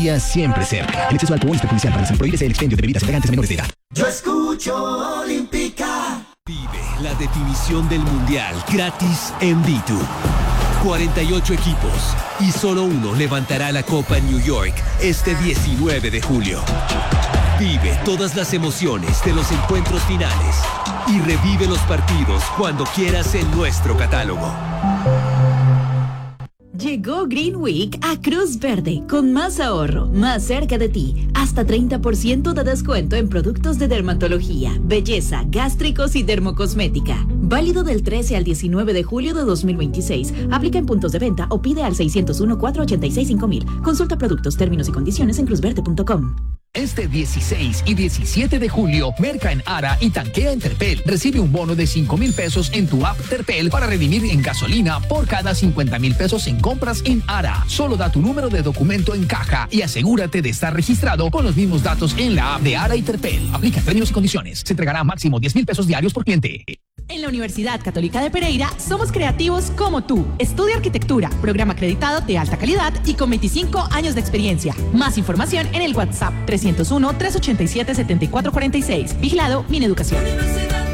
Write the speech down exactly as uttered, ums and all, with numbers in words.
día siempre cerca. El exceso de alcohol es perjudicial para la salud. Prohíbese el expendio de bebidas elegantes a menores de edad. Yo escucho Olímpica. Vive la definición del Mundial gratis en V dos. cuarenta y ocho equipos y solo uno levantará la copa en New York este diecinueve de julio. Vive todas las emociones de los encuentros finales y revive los partidos cuando quieras en nuestro catálogo. Llegó Green Week a Cruz Verde con más ahorro, más cerca de ti. Hasta treinta por ciento de descuento en productos de dermatología, belleza, gástricos y dermocosmética. Válido del trece al diecinueve de julio de dos mil veintiséis. Aplica en puntos de venta o pide al seiscientos uno, cuatrocientos ochenta y seis, cinco mil. Consulta productos, términos y condiciones en cruzverde punto com. Este dieciséis y diecisiete de julio, merca en Ara y tanquea en Terpel. Recibe un bono de cinco mil pesos en tu app Terpel para redimir en gasolina por cada cincuenta mil pesos en compras en Ara. Solo da tu número de documento en caja y asegúrate de estar registrado con los mismos datos en la app de Ara y Terpel. Aplica términos y condiciones. Se entregará máximo diez mil pesos diarios por cliente. En la Universidad Católica de Pereira somos creativos como tú. Estudia arquitectura, programa acreditado de alta calidad y con veinticinco años de experiencia. Más información en el WhatsApp trescientos uno, trescientos ochenta y siete, setenta y cuatro cuarenta y seis. Vigilado Mineducación.